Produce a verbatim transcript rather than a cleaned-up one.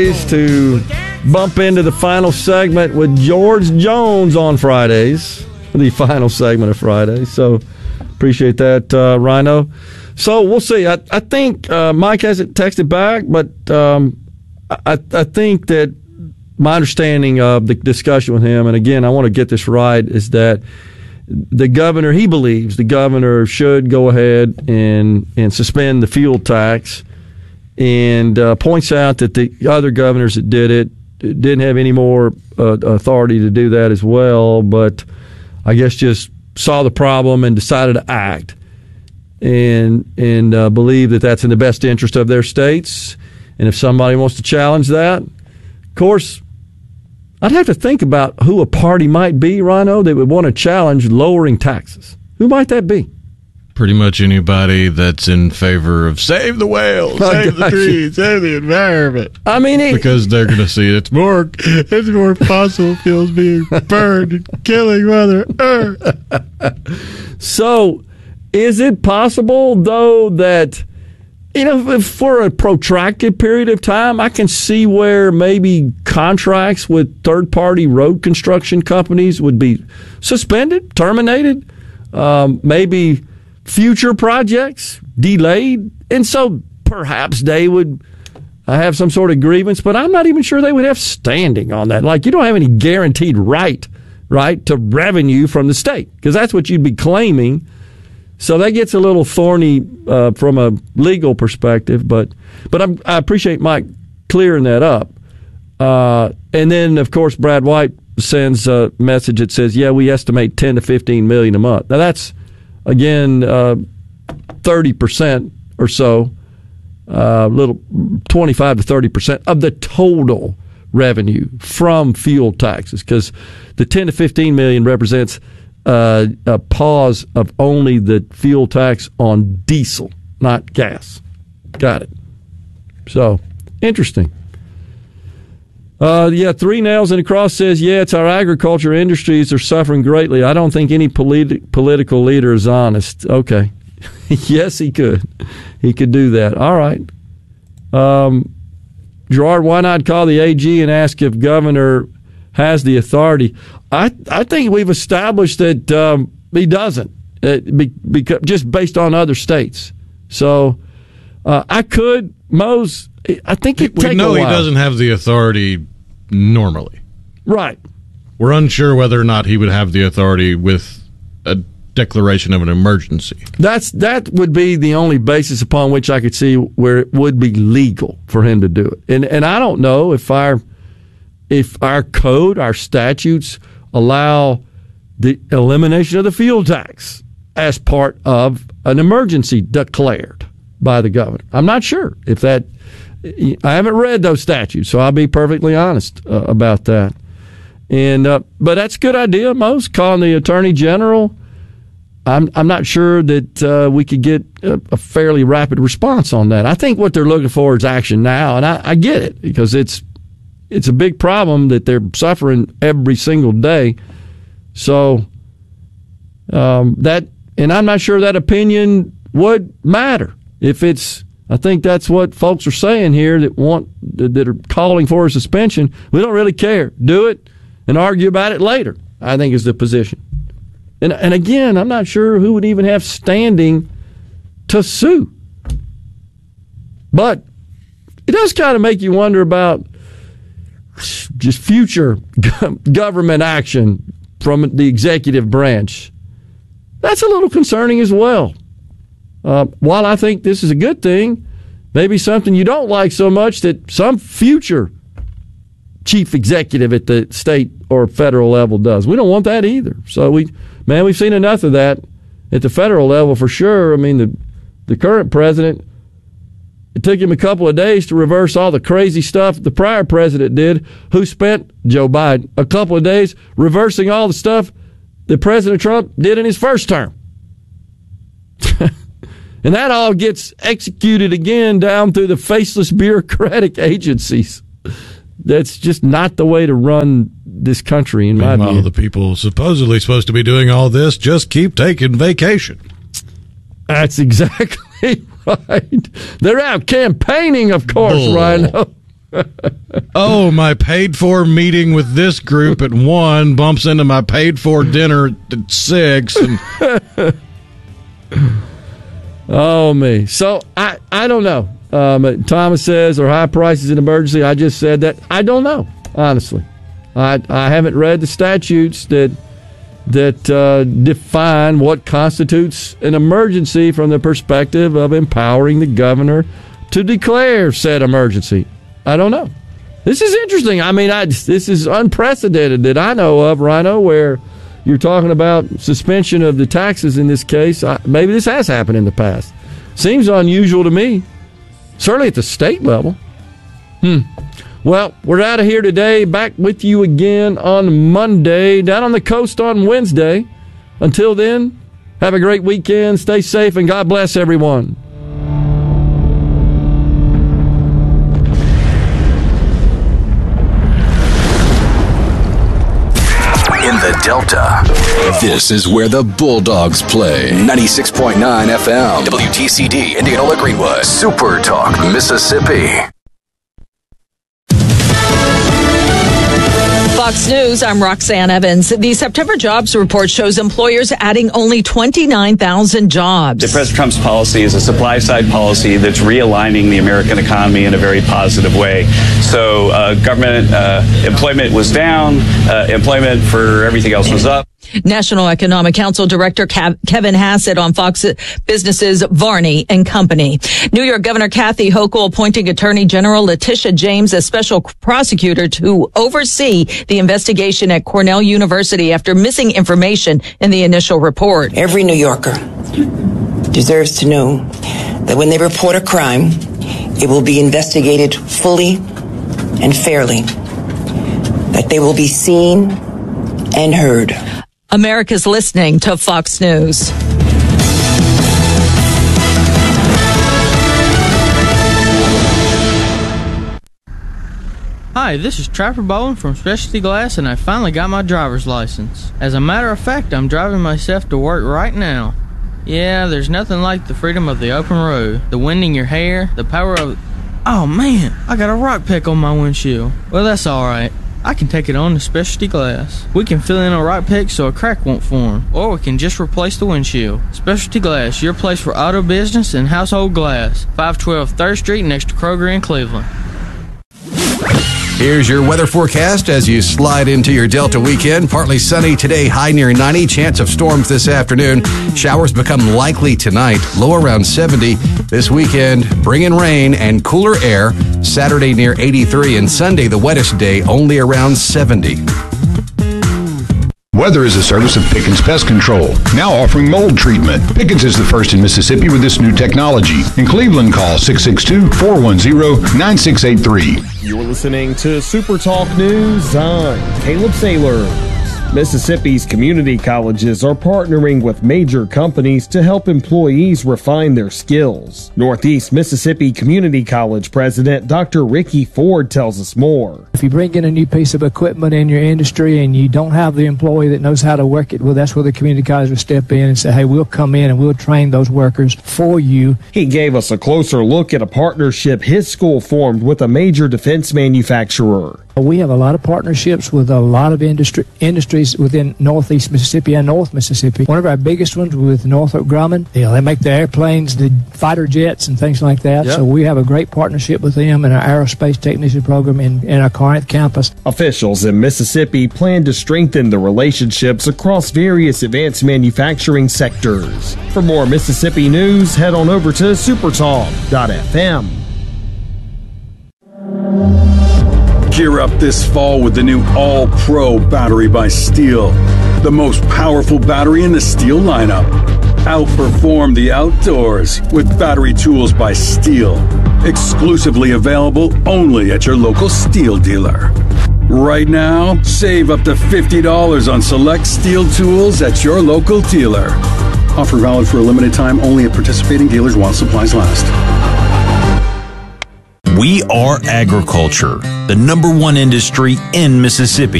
To bump into the final segment with George Jones on Fridays, the final segment of Friday. So appreciate that, uh, Rhino. So we'll see. I, I think uh, Mike hasn't texted back, but um, I, I think that my understanding of the discussion with him, and again, I want to get this right, is that the governor, he believes the governor should go ahead and, and suspend the fuel tax, and uh, points out that the other governors that did it didn't have any more uh, authority to do that as well, but I guess just saw the problem and decided to act, and and uh, believe that that's in the best interest of their states. And if somebody wants to challenge that, of course, I'd have to think about who a party might be, Rhino, that would want to challenge lowering taxes. Who might that be? Pretty much anybody that's in favor of save the whales, save the trees, save the environment. I mean, it, because they're going to see it's more, it's more fossil fuels being burned and killing Mother Earth. So, is it possible though that, you know, if for a protracted period of time, I can see where maybe contracts with third-party road construction companies would be suspended, terminated, um, maybe future projects delayed, and so perhaps they would have some sort of grievance, but I'm not even sure they would have standing on that. Like, you don't have any guaranteed right, right, to revenue from the state, because that's what you'd be claiming. So that gets a little thorny uh, from a legal perspective, but but I'm, I appreciate Mike clearing that up. Uh, and then, of course, Brad White sends a message that says, yeah, we estimate ten to fifteen million a month. Now, that's Again, uh, thirty percent or so, uh, little twenty-five to thirty percent of the total revenue from fuel taxes, because the ten to fifteen million represents uh, a pause of only the fuel tax on diesel, not gas. Got it. So, interesting. Uh, yeah, Three Nails in the Cross says, yeah, it's our agriculture industries are suffering greatly. I don't think any politi- political leader is honest. Okay. Yes, he could. He could do that. All right. Um, Gerard, why not call the A G and ask if governor has the authority? I I think we've established that um, he doesn't, uh, be, because, just based on other states. So uh, I could, Mose, I think it'd take We know a while. He doesn't have the authority normally. Right. We're unsure whether or not he would have the authority with a declaration of an emergency. That's that would be the only basis upon which I could see where it would be legal for him to do it. And and I don't know if our if our code, our statutes allow the elimination of the fuel tax as part of an emergency declared by the governor. I'm not sure if that I haven't read those statutes, so I'll be perfectly honest uh, about that. And uh, but that's a good idea, Mose, calling the Attorney General. I'm I'm not sure that uh, we could get a, a fairly rapid response on that. I think what they're looking for is action now, and I, I get it, because it's it's a big problem that they're suffering every single day. So um, that, and I'm not sure that opinion would matter if it's. I think that's what folks are saying here that want that are calling for a suspension. We don't really care. Do it and argue about it later, I think, is the position. And and again, I'm not sure who would even have standing to sue. But it does kind of make you wonder about just future government action from the executive branch. That's a little concerning as well. Uh, while I think this is a good thing, maybe something you don't like so much that some future chief executive at the state or federal level does. We don't want that either. So we, man, we've seen enough of that at the federal level for sure. I mean, the the current president, it took him a couple of days to reverse all the crazy stuff the prior president did, who spent, Joe Biden, a couple of days reversing all the stuff that President Trump did in his first term. And that all gets executed again down through the faceless bureaucratic agencies. That's just not the way to run this country, in my Meanwhile, view. the people supposedly supposed to be doing all this just keep taking vacation. That's exactly right. They're out campaigning, of course, Bull. Rhino. Oh, my paid-for meeting with this group at one bumps into my paid-for dinner at six. And oh, me. So, I, I don't know. Um, Thomas says, are high prices an emergency? I just said that. I don't know, honestly. I I haven't read the statutes that that uh, define what constitutes an emergency from the perspective of empowering the governor to declare said emergency. I don't know. This is interesting. I mean, I, this is unprecedented that I know of, Rhino, where you're talking about suspension of the taxes in this case. I, maybe this has happened in the past. Seems unusual to me, certainly at the state level. Hmm. Well, we're out of here today. Back with you again on Monday, down on the coast on Wednesday. Until then, have a great weekend. Stay safe, and God bless everyone. In the Delta, this is where the Bulldogs play. ninety-six point nine F M, W T C D, Indianola Greenwood, Super Talk, Mississippi. Fox News, I'm Roxanne Evans. The September jobs report shows employers adding only twenty-nine thousand jobs. President Trump's policy is a supply-side policy that's realigning the American economy in a very positive way. So uh, government uh, employment was down, uh, employment for everything else was up. National Economic Council Director Kev- Kevin Hassett on Fox Business's Varney and Company. New York Governor Kathy Hochul appointing Attorney General Letitia James as special prosecutor to oversee the investigation at Cornell University after missing information in the initial report. Every New Yorker deserves to know that when they report a crime, it will be investigated fully and fairly, that they will be seen and heard. America's listening to Fox News. Hi, this is Trapper Bowling from Specialty Glass, and I finally got my driver's license. As a matter of fact, I'm driving myself to work right now. Yeah, there's nothing like the freedom of the open road, the wind in your hair, the power of... Oh man, I got a rock peck on my windshield. Well, that's alright. I can take it on to Specialty Glass. We can fill in a rock pick so a crack won't form, or we can just replace the windshield. Specialty Glass, your place for auto business and household glass. five twelve third Street next to Kroger in Cleveland. Here's your weather forecast as you slide into your Delta weekend. Partly sunny today, high near ninety. Chance of storms this afternoon. Showers become likely tonight, low around seventy. This weekend, bring in rain and cooler air. Saturday near eighty-three, and Sunday the wettest day, only around seventy. Weather is a service of Pickens Pest Control, now offering mold treatment. Pickens is the first in Mississippi with this new technology. In Cleveland, call six six two, four one zero, nine six eight three. You're listening to Super Talk News. I'm Caleb Sailor. Mississippi's community colleges are partnering with major companies to help employees refine their skills. Northeast Mississippi Community College President Doctor Ricky Ford tells us more. If you bring in a new piece of equipment in your industry and you don't have the employee that knows how to work it, well, that's where the community college will step in and say, hey, we'll come in and we'll train those workers for you. He gave us a closer look at a partnership his school formed with a major defense manufacturer. We have a lot of partnerships with a lot of industry industries within Northeast Mississippi and North Mississippi. One of our biggest ones with Northrop Grumman. You know, they make the airplanes, the fighter jets, and things like that. Yep. So we have a great partnership with them in our aerospace technician program in, in our Corinth campus. Officials in Mississippi plan to strengthen the relationships across various advanced manufacturing sectors. For more Mississippi news, head on over to supertalk dot f m. Gear up this fall with the new All-Pro battery by Steel. The most powerful battery in the Steel lineup. Outperform the outdoors with battery tools by Steel. Exclusively available only at your local Steel dealer. Right now, save up to fifty dollars on select Steel tools at your local dealer. Offer valid for a limited time only at participating dealers while supplies last. We are agriculture, the number one industry in Mississippi.